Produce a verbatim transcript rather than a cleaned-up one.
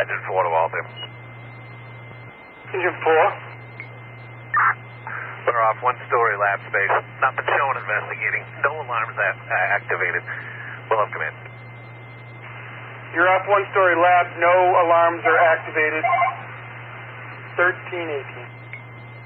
Engine four to Walter. Engine four. We're off one-story lab space. Not been shown investigating. No alarms a- uh, activated. We'll have come in. You're off one-story lab. No alarms are activated. thirteen eighteen.